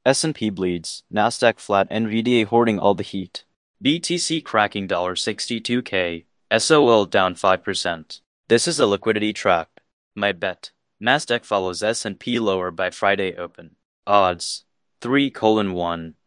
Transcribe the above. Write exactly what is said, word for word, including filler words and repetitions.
S and P bleeds, Nasdaq flat, Nvidia hoarding all the heat. B T C cracking sixty-two K, S O L down five percent. This is a liquidity trap. My bet. Nasdaq follows S and P lower by Friday open. Odds three colon one.